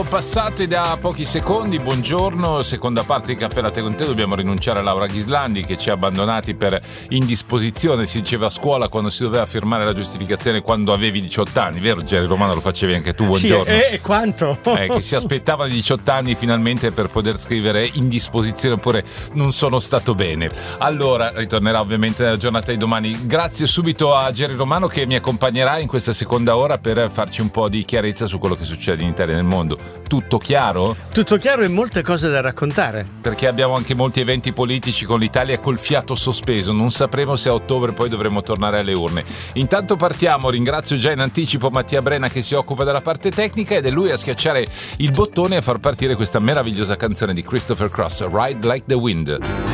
passato da pochi secondi, buongiorno, seconda parte di Caffè Latte con te. Dobbiamo rinunciare a Laura Ghislandi che ci ha abbandonati per indisposizione, si diceva a scuola quando si doveva firmare la giustificazione quando avevi 18 anni, vero Geri Romano? Lo facevi anche tu, buongiorno. Sì, e quanto? Che si aspettava di 18 anni finalmente per poter scrivere indisposizione oppure non sono stato bene. Allora, ritornerà ovviamente nella giornata di domani. Grazie subito a Geri Romano che mi accompagnerà in questa seconda ora per farci un po' di chiarezza su quello che succede in Italia e nel mondo. Tutto chiaro? Tutto chiaro e molte cose da raccontare. Perché abbiamo anche molti eventi politici con l'Italia col fiato sospeso. Non sapremo se a ottobre poi dovremo tornare alle urne. Intanto partiamo. Ringrazio già in anticipo Mattia Brena che si occupa della parte tecnica ed è lui a schiacciare il bottone e a far partire questa meravigliosa canzone di Christopher Cross, Ride Like the Wind.